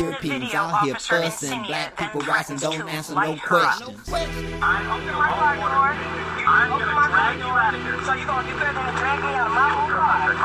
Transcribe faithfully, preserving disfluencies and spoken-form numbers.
Europeans out here fussing, black people rising, don't answer no questions. I'm open my car door. I'm gonna drag you out of here. So you gonna get there, gonna drag me out of my own car?